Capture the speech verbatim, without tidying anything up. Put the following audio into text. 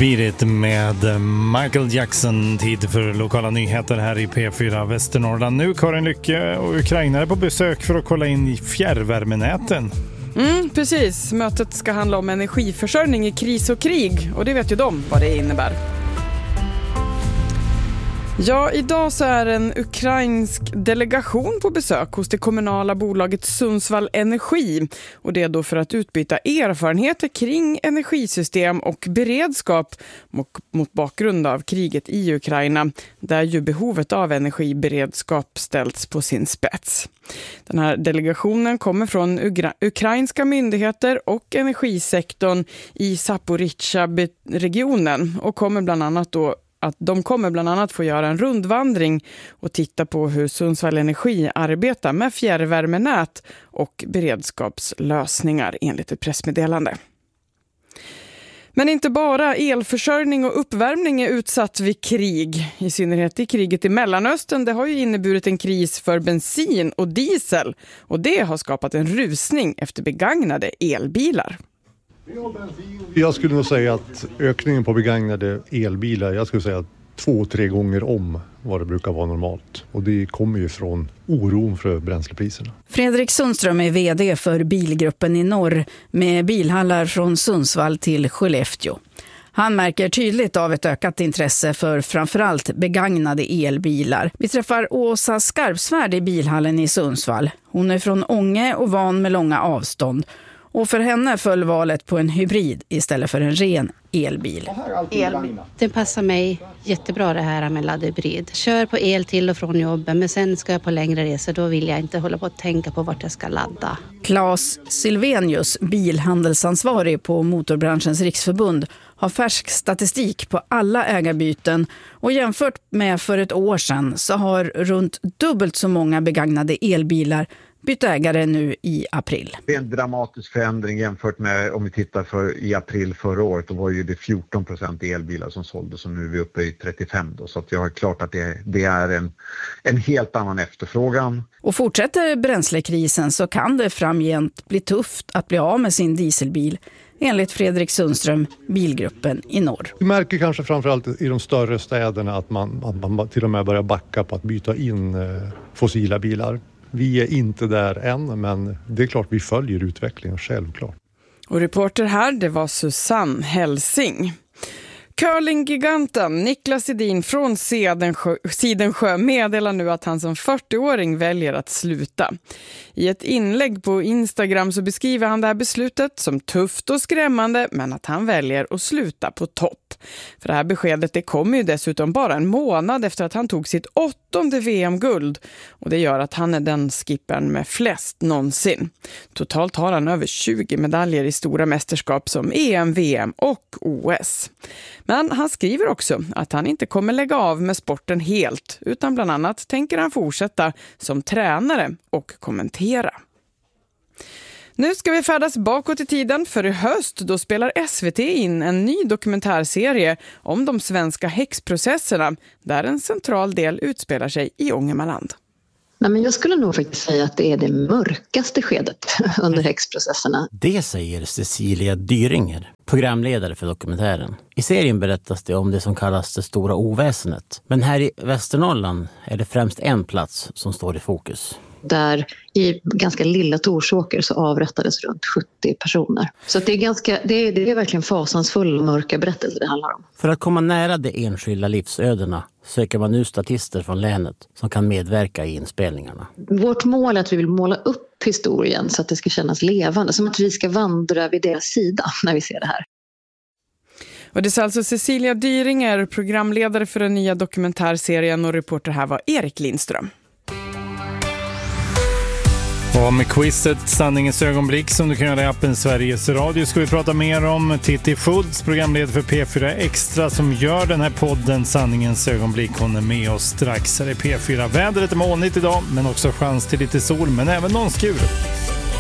Beat It med Michael Jackson. Tid för lokala nyheter här i P fyra Västernorrland. Nu Karin Lycke och ukrainare på besök för att kolla in i fjärrvärmenäten. Mm, precis. Mötet ska handla om energiförsörjning i kris och krig. Och det vet ju de vad det innebär. Ja, idag så är en ukrainsk delegation på besök hos det kommunala bolaget Sundsvall Energi. Och det är då för att utbyta erfarenheter kring energisystem och beredskap mot bakgrund av kriget i Ukraina, där ju behovet av energiberedskap ställts på sin spets. Den här delegationen kommer från ukra- ukrainska myndigheter och energisektorn i Zaporizjzja-regionen och kommer bland annat då att de kommer bland annat få göra en rundvandring och titta på hur Sundsvall Energi arbetar med fjärrvärmenät och beredskapslösningar enligt ett pressmeddelande. Men inte bara elförsörjning och uppvärmning är utsatt vid krig, i synnerhet i kriget i Mellanöstern. Det har ju inneburit en kris för bensin och diesel och det har skapat en rusning efter begagnade elbilar. Jag skulle nog säga att ökningen på begagnade elbilar, jag skulle säga två, tre gånger om vad det brukar vara normalt. Och det kommer ju från oron för bränslepriserna. Fredrik Sundström är vd för Bilgruppen i norr med bilhallar från Sundsvall till Skellefteå. Han märker tydligt av ett ökat intresse för framförallt begagnade elbilar. Vi träffar Åsa Skarpsvärd i bilhallen i Sundsvall. Hon är från Ånge och van med långa avstånd. Och för henne föll valet på en hybrid istället för en ren elbil. elbil. Det passar mig jättebra det här med laddhybrid. Kör på el till och från jobben, men sen ska jag på längre resor. Då vill jag inte hålla på att tänka på vart jag ska ladda. Claes Silvenius, bilhandelsansvarig på Motorbranschens riksförbund, har färsk statistik på alla ägarbyten och jämfört med för ett år sedan så har runt dubbelt så många begagnade elbilar bytt ägare nu i april. Det är en dramatisk förändring jämfört med om vi tittar för i april förra året. Då var ju det fjorton procent elbilar som såldes och nu är vi uppe i trettiofem då. Så att jag är klart att det, det är en, en helt annan efterfrågan. Och fortsätter bränslekrisen så kan det framgent bli tufft att bli av med sin dieselbil. Enligt Fredrik Sundström, Bilgruppen i norr. Vi märker kanske framförallt i de större städerna att man, att man till och med börjar backa på att byta in fossila bilar. Vi är inte där än, men det är klart vi följer utvecklingen, självklart. Och reporter här, det var Susanne Helsing. Curlinggiganten Niklas Edin från Sidensjö, Sidensjö meddelar nu att han som fyrtioåring väljer att sluta. I ett inlägg på Instagram så beskriver han det här beslutet som tufft och skrämmande, men att han väljer att sluta på topp. För det här beskedet det kommer ju dessutom bara en månad efter att han tog sitt åttonde V M-guld. Och det gör att han är den skippern med flest någonsin. Totalt har han över tjugo medaljer i stora mästerskap som E M, V M och O S. Men han skriver också att han inte kommer lägga av med sporten helt, utan bland annat tänker han fortsätta som tränare och kommentera. Nu ska vi färdas bakåt i tiden, för i höst då spelar S V T in en ny dokumentärserie om de svenska häxprocesserna, där en central del utspelar sig i Ångermanland. Nej, men jag skulle nog faktiskt säga att det är det mörkaste skedet under häxprocesserna. Det säger Cecilia Dyringer, programledare för dokumentären. I serien berättas det om det som kallas det stora oväsendet. Men här i Västernorrland är det främst en plats som står i fokus. Där i ganska lilla Torsåker så avrättades runt sjuttio personer. Så att det, är ganska, det, är, det är verkligen fasansfull och mörka berättelser det handlar om. För att komma nära de enskilda livsödena söker man nu statister från länet som kan medverka i inspelningarna. Vårt mål är att vi vill måla upp historien så att det ska kännas levande. Som att vi ska vandra vid deras sida när vi ser det här. Och det är alltså Cecilia Dyringer, programledare för den nya dokumentärserien, och reporter här var Erik Lindström. Och med quizet Sanningens ögonblick som du kan göra i appen Sveriges Radio ska vi prata mer om Titti Foods, programledare för P fyra Extra, som gör den här podden Sanningens ögonblick. Hon är med oss strax här i P fyra. Vädret är molnigt idag, men också chans till lite sol, men även någon skur.